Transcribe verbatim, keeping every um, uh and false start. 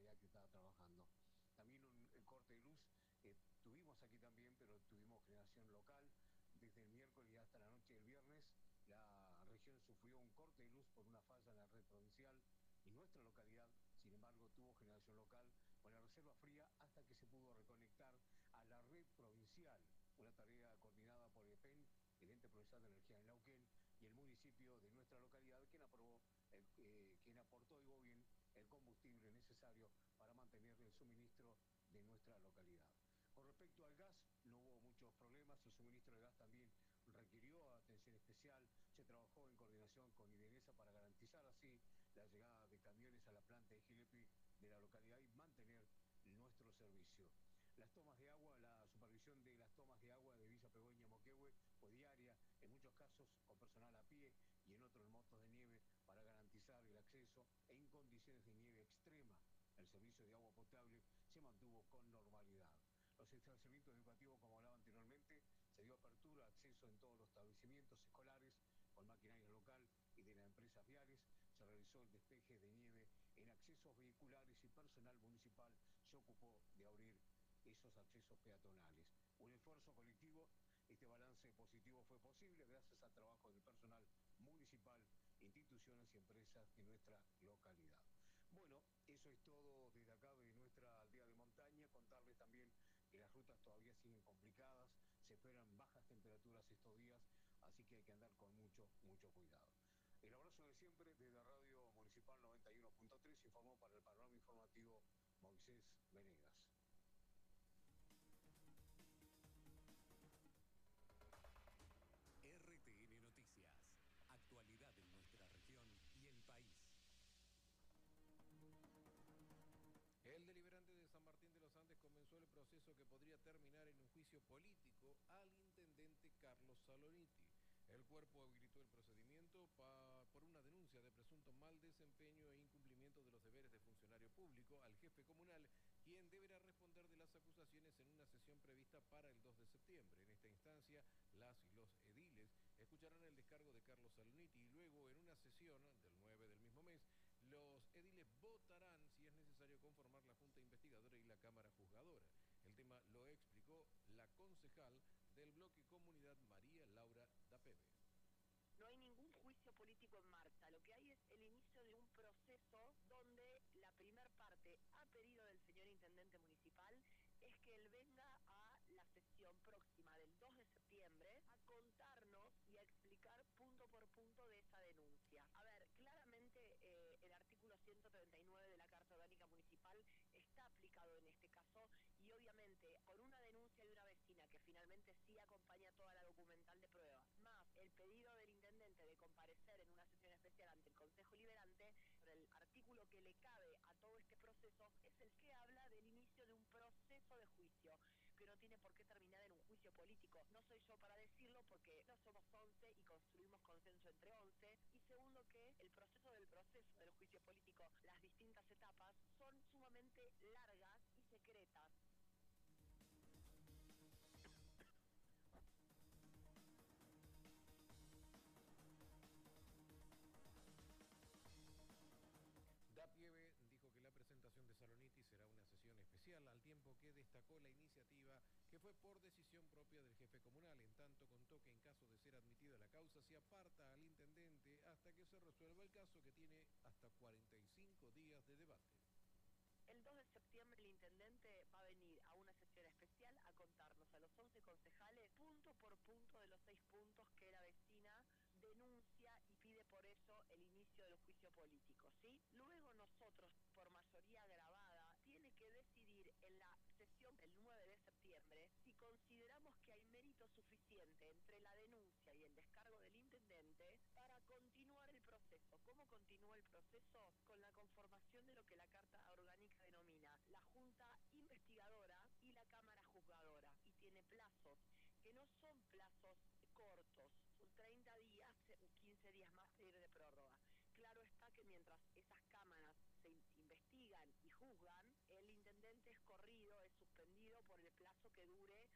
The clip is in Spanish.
localidad que estaba trabajando. También un, el corte de luz eh, tuvimos aquí también, pero tuvimos generación local. Desde el miércoles y hasta la noche del viernes, la región sufrió un corte de luz por una falla en la red provincial y nuestra localidad, sin embargo, tuvo generación local con la reserva fría hasta que se pudo reconectar a la red provincial, una tarea coordinada por E P E N, el Ente Provincial de Energía de Neuquén, y el municipio de nuestra localidad, quien aprobó, el, eh, quien aportó, digo bien, el combustible necesario para mantener el suministro de nuestra localidad. Con respecto al gas, no hubo muchos problemas, el suministro de gas también requirió atención especial, se trabajó en coordinación con IDENESA para garantizar así la llegada de camiones a la planta de Gilepi de la localidad y mantener nuestro servicio. Las tomas de agua, la supervisión de las tomas de agua de Villa Pegüeña Moquehue fue diaria, en muchos casos con personal a pie y en otros en motos de nieve para garantizar el acceso en condiciones de nieve extrema. El servicio de agua potable se mantuvo con normalidad. Los establecimientos educativos, como hablaba anteriormente, se dio apertura, acceso en todos los establecimientos escolares con maquinaria local y de las empresas viales. Se realizó el despeje de nieve en accesos vehiculares y personal municipal se ocupó de abrir esos accesos peatonales. Un esfuerzo colectivo, este balance positivo fue posible gracias al trabajo del personal municipal, instituciones y empresas de nuestra localidad. Bueno, eso es todo desde acá de nuestra aldea de montaña. Contarles también que las rutas todavía siguen complicadas, se esperan bajas temperaturas estos días, así que hay que andar con mucho, mucho cuidado. El abrazo de siempre desde Radio Municipal noventa y uno punto tres, informó para el panorama informativo Moisés Venegas. R T N Noticias, actualidad en nuestra región y el país. El deliberante de San Martín de los Andes comenzó el proceso que podría terminar en un juicio político al intendente Carlos Saloniti. El cuerpo habilitó el procedimiento pa, por una denuncia de presunto mal desempeño e incumplimiento de los deberes de funcionario público al jefe comunal, quien deberá responder de las acusaciones en una sesión prevista para el dos de septiembre. En esta instancia, las y los ediles escucharán el descargo de Carlos Saloniti y luego, en una sesión del nueve del mismo mes, los ediles votarán si es necesario conformar la Junta Investigadora y la Cámara Juzgadora. El tema lo explicó la concejal del bloque Comunidad María Laura Dapeve. No hay ningún juicio político en marcha, lo que hay es el inicio de un proceso donde la primer parte, a pedido del señor intendente municipal, es que él venga a la sesión próxima del dos de septiembre a contarnos y a explicar punto por punto de esa denuncia. A ver, claramente eh, el artículo ciento treinta y nueve de la Carta Orgánica Municipal está aplicado en este caso y obviamente por una denuncia de una vecina que finalmente sí acompaña toda la documental de pruebas, más el pedido del intendente de comparecer en una sesión especial ante el Consejo Liberante, el artículo que le cabe a todo este proceso es el que habla del inicio de un proceso de juicio, que no tiene por qué terminar en un juicio político. No soy yo para decirlo porque no somos once y construimos consenso entre once. Y segundo, que el proceso del proceso del juicio político, las distintas etapas, son sumamente largas y secretas. Dapeve dijo que la presentación de Saloniti será una sesión especial, al tiempo que destacó la iniciativa que fue por decisión propia del jefe comunal. En tanto, contó que en caso de ser admitida la causa se aparta al intendente hasta que se resuelva el caso, que tiene hasta cuarenta y cinco días de debate. El dos de septiembre el intendente va a venir a una sesión especial a contarnos a los once concejales punto por punto de los seis puntos que la vecina denuncia y pide por eso el inicio del juicio político, ¿sí? Luego nosotros, por mayoría agravada, tiene que decidir en la sesión del nueve de septiembre si consideramos que hay mérito suficiente entre la denuncia y el descargo del intendente para continuar el proceso. ¿Cómo continúa el proceso? Con la conformación de lo que la Carta Orgánica denomina la Junta Investigadora y la Cámara Juzgadora, y tiene plazos que no son plazos cortos, son treinta días, quince días más de ir de prórroga. Claro está que mientras esas cámaras se investigan y juzgan, el intendente es corrido, es suspendido por el plazo que dure